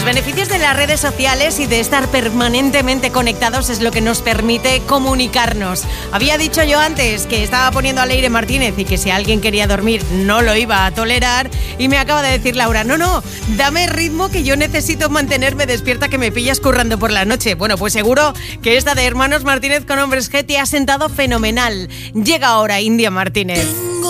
Los beneficios de las redes sociales y de estar permanentemente conectados es lo que nos permite comunicarnos. Había dicho yo antes que estaba poniendo a Leire Martínez y que si alguien quería dormir no lo iba a tolerar, y me acaba de decir Laura, no, dame ritmo que yo necesito mantenerme despierta, que me pillas currando por la noche. Bueno, pues seguro que esta de Hermanos Martínez con Hombres G te ha sentado fenomenal. Llega ahora India Martínez.